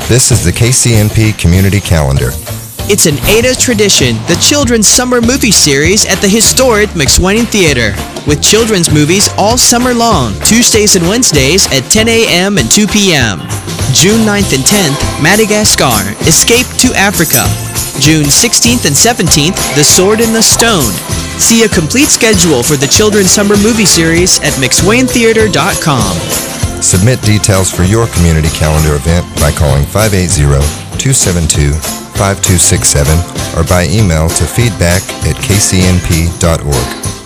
This is the KCNP Community Calendar. It's an ADA tradition, the Children's Summer Movie Series at the historic McSwain Theater, with children's movies all summer long, Tuesdays and Wednesdays at 10 a.m. and 2 p.m. June 9th and 10th, Madagascar, Escape to Africa. June 16th and 17th, The Sword and the Stone. See a complete schedule for the Children's Summer Movie Series at McSwainTheater.com. Submit details for your community calendar event by calling 580-272-5267 or by email to feedback@kcnp.org.